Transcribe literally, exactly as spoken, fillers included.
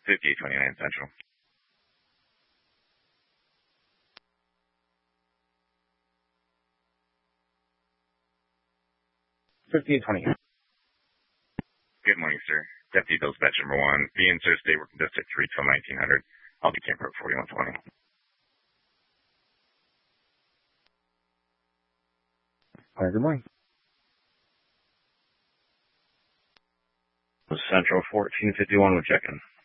fifty-eight twenty-nine Central. fifty-eight twenty-eight. Good morning, sir. Deputy Bill's batch number one. Be in, sir. Stay working just at three till nineteen hundred. I'll be camper at forty-one twenty. All right, good morning. Central fourteen fifty-one, we'll check in.